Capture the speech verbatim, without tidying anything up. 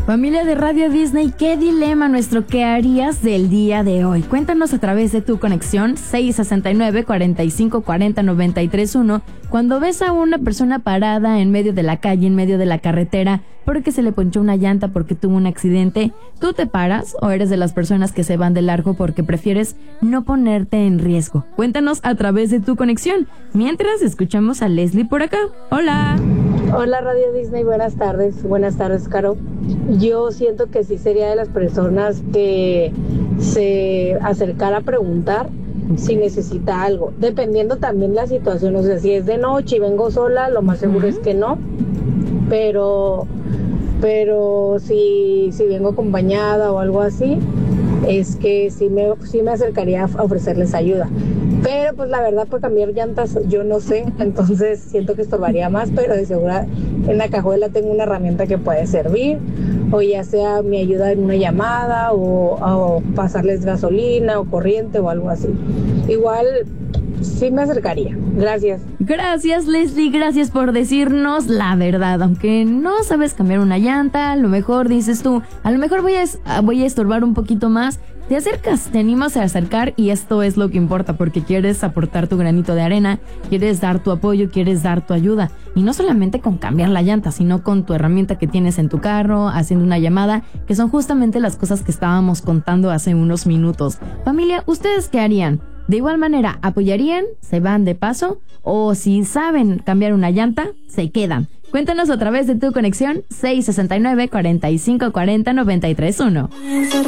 Familia de Radio Disney, ¿qué dilema nuestro qué harías del día de hoy? Cuéntanos a través de tu conexión seis sesenta y nueve, cuarenta y cinco cuarenta, noventa y tres uno. Cuando ves a una persona parada en medio de la calle, en medio de la carretera, porque se le ponchó una llanta, porque tuvo un accidente, ¿tú te paras o eres de las personas que se van de largo porque prefieres no ponerte en riesgo? Cuéntanos a través de tu conexión. Mientras escuchamos a Leslie por acá. Hola. Hola Radio Disney, buenas tardes. Buenas tardes, Caro. Yo siento que sí sería de las personas que se acercara a preguntar si necesita algo, dependiendo también la situación. O sea, si es de noche y vengo sola, lo más seguro uh-huh. es que no, pero pero si, si vengo acompañada o algo así, es que sí me, sí me acercaría a ofrecerles ayuda. Pero pues la verdad, pues cambiar llantas yo no sé, entonces siento que estorbaría más, pero de seguro en la cajuela tengo una herramienta que puede servir, o ya sea mi ayuda en una llamada, o, o pasarles gasolina o corriente o algo así. Igual sí me acercaría. Gracias. Gracias, Leslie, gracias por decirnos la verdad. Aunque no sabes cambiar una llanta, a lo mejor dices tú, a lo mejor voy a, voy a estorbar un poquito más. Te acercas, te animas a acercar y esto es lo que importa, porque quieres aportar tu granito de arena, quieres dar tu apoyo, quieres dar tu ayuda. Y no solamente con cambiar la llanta, sino con tu herramienta que tienes en tu carro, haciendo una llamada, que son justamente las cosas que estábamos contando hace unos minutos. Familia, ¿ustedes qué harían? De igual manera, ¿apoyarían? ¿Se van de paso? ¿O si saben cambiar una llanta, se quedan? Cuéntanos a través de tu conexión seis sesenta y nueve, cuarenta y cinco cuarenta, noventa y tres uno.